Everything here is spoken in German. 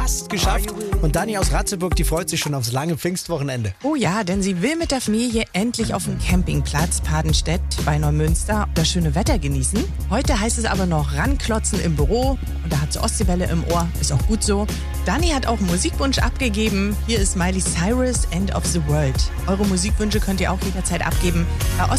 fast geschafft. Und Dani aus Ratzeburg, die freut sich schon aufs lange Pfingstwochenende. Oh ja, denn sie will mit der Familie endlich auf dem Campingplatz Padenstedt bei Neumünster das schöne Wetter genießen. Heute heißt es aber noch ranklotzen im Büro und da hat sie Ostseewelle im Ohr, ist auch gut so. Dani hat auch einen Musikwunsch abgegeben. Hier ist Miley Cyrus, End of the World. Eure Musikwünsche könnt ihr auch jederzeit abgeben bei